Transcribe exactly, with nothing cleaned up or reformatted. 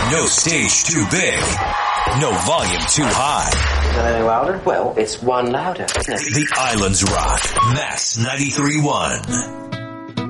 No stage too big. No volume too high. Is that any louder? Well, it's one louder, isn't it? The Islands Rock. Mass ninety-three point one.